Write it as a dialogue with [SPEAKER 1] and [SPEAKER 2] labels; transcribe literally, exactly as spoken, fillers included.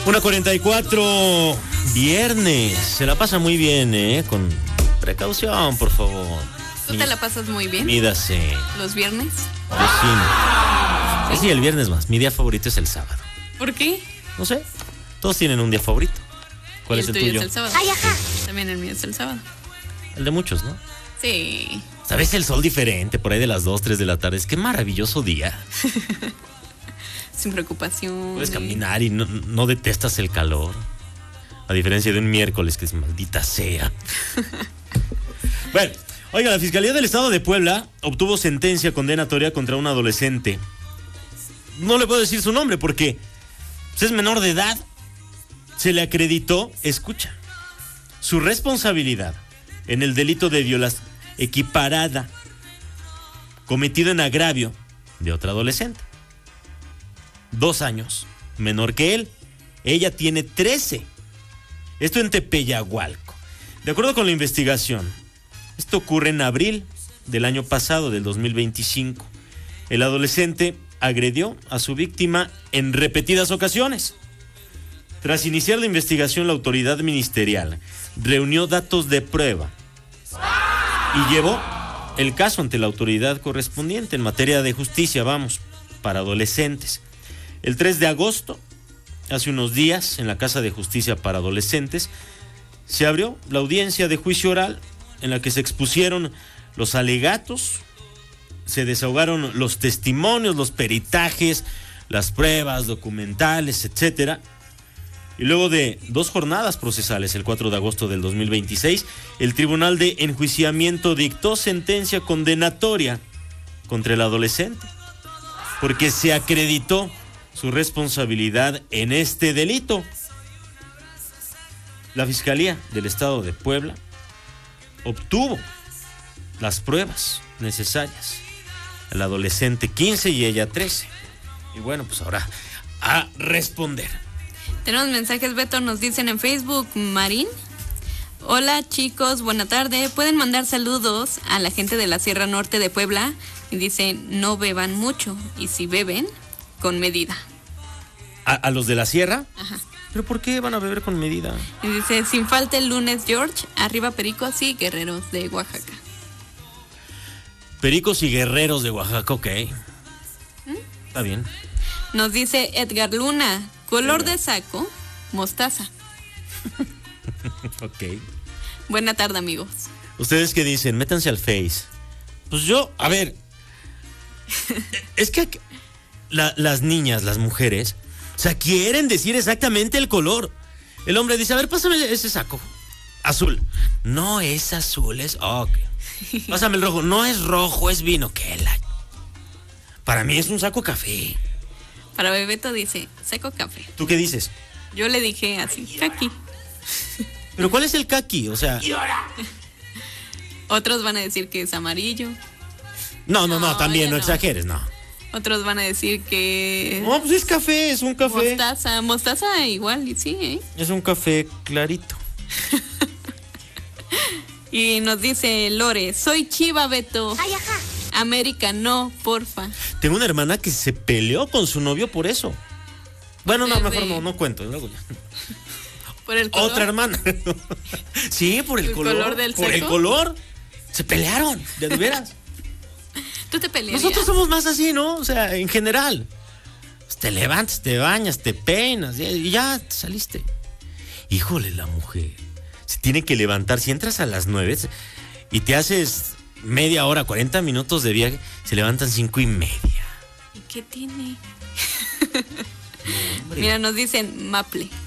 [SPEAKER 1] una cuarenta y cuatro, viernes. Se la pasa muy bien, ¿eh? Con precaución, por favor.
[SPEAKER 2] ¿Tú te la pasas muy bien?
[SPEAKER 1] Mídase.
[SPEAKER 2] ¿Los viernes?
[SPEAKER 1] Yo sí. Sí, el viernes más. Mi día favorito es el sábado.
[SPEAKER 2] ¿Por qué?
[SPEAKER 1] No sé. Todos tienen un día favorito. ¿Cuál es el tuyo?
[SPEAKER 2] Es el sábado.
[SPEAKER 3] Ay, ajá.
[SPEAKER 2] También el mío es el sábado.
[SPEAKER 1] El de muchos, ¿no?
[SPEAKER 2] Sí.
[SPEAKER 1] ¿Sabes? El sol diferente, por ahí de las dos, tres de la tarde. Es que maravilloso día.
[SPEAKER 2] Sin preocupación.
[SPEAKER 1] Puedes caminar y no, no detestas el calor. A diferencia de un miércoles que es maldita sea. Bueno, oiga, la Fiscalía del Estado de Puebla obtuvo sentencia condenatoria contra un adolescente. No le puedo decir su nombre porque pues, es menor de edad. Se le acreditó, escucha, su responsabilidad en el delito de violación equiparada cometido en agravio de otra adolescente. Dos años menor que él. Ella tiene trece. Esto en Tepeyagualco. De acuerdo con la investigación, esto ocurre en abril del año pasado, del dos mil veinticinco. El adolescente agredió a su víctima en repetidas ocasiones. Tras iniciar la investigación, la autoridad ministerial reunió datos de prueba y llevó el caso ante la autoridad correspondiente en materia de justicia, vamos, para adolescentes. El tres de agosto, hace unos días, en la Casa de Justicia para Adolescentes, se abrió la audiencia de juicio oral en la que se expusieron los alegatos, se desahogaron los testimonios, los peritajes, las pruebas documentales, etcétera. Y luego de dos jornadas procesales, el cuatro de agosto del dos mil veintiséis, el Tribunal de Enjuiciamiento dictó sentencia condenatoria contra el adolescente, porque se acreditó su responsabilidad en este delito. La Fiscalía del Estado de Puebla obtuvo las pruebas necesarias. El adolescente quince y ella trece. Y bueno, pues ahora a responder.
[SPEAKER 2] Tenemos mensajes, Beto, nos dicen en Facebook, Marín. Hola chicos, buena tarde. Pueden mandar saludos a la gente de la Sierra Norte de Puebla. Y dice, no beban mucho. Y si beben, con medida.
[SPEAKER 1] ¿A, a los de la Sierra?
[SPEAKER 2] Ajá.
[SPEAKER 1] ¿Pero por qué van a beber con medida?
[SPEAKER 2] Y dice, sin falta el lunes, George. Arriba Pericos y Guerreros de Oaxaca.
[SPEAKER 1] Pericos y Guerreros de Oaxaca, ok. ¿Mm? Está bien.
[SPEAKER 2] Nos dice Edgar Luna, color de saco, mostaza.
[SPEAKER 1] Ok.
[SPEAKER 2] Buena tarde, amigos.
[SPEAKER 1] ¿Ustedes qué dicen? Métanse al Face. Pues yo, a ver, es que la, las niñas, las mujeres, o sea, quieren decir exactamente el color. El hombre dice, a ver, pásame ese saco. Azul. No es azul, es... Oh, okay. Pásame el rojo. No es rojo, es vino. ¿Qué la...? Para mí es un saco café.
[SPEAKER 2] Para Bebeto dice, seco café.
[SPEAKER 1] ¿Tú qué dices?
[SPEAKER 2] Yo le dije así, caqui.
[SPEAKER 1] ¿Pero cuál es el caqui? O sea...
[SPEAKER 2] Otros van a decir que es amarillo.
[SPEAKER 1] No, no, no, no también, no, no exageres, no.
[SPEAKER 2] Otros van a decir que...
[SPEAKER 1] No, pues es café, es un café.
[SPEAKER 2] Mostaza, mostaza igual, sí, ¿eh?
[SPEAKER 1] Es un café clarito.
[SPEAKER 2] Y nos dice Lore, soy Chiva, Beto.
[SPEAKER 3] Ay, ajá.
[SPEAKER 2] América, no, porfa.
[SPEAKER 1] Tengo una hermana que se peleó con su novio por eso. Bueno, no, mejor no, no cuento. Luego ya.
[SPEAKER 2] ¿Por el color?
[SPEAKER 1] Otra hermana. Sí, por el,
[SPEAKER 2] ¿El
[SPEAKER 1] color.
[SPEAKER 2] color del
[SPEAKER 1] Por
[SPEAKER 2] seco?
[SPEAKER 1] el color. Se pelearon, de veras.
[SPEAKER 2] ¿Tú te pelearías?
[SPEAKER 1] Nosotros somos más así, ¿no? O sea, en general. Te levantas, te bañas, te peinas y ya te saliste. Híjole, la mujer se tiene que levantar. Si entras a las nueve y te haces media hora, cuarenta minutos de viaje, se levantan cinco y media.
[SPEAKER 2] ¿Y qué tiene?
[SPEAKER 1] No,
[SPEAKER 2] Mira, nos dicen Maple.